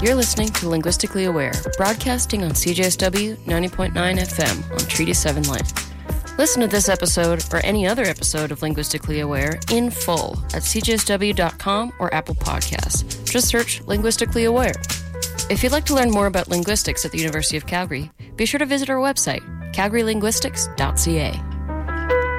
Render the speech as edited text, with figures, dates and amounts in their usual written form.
You're listening to Linguistically Aware, broadcasting on CJSW 90.9 FM on Treaty 7 Life. Listen to this episode or any other episode of Linguistically Aware in full at cjsw.com or Apple Podcasts. Just search Linguistically Aware. If you'd like to learn more about linguistics at the University of Calgary, be sure to visit our website, calgarylinguistics.ca.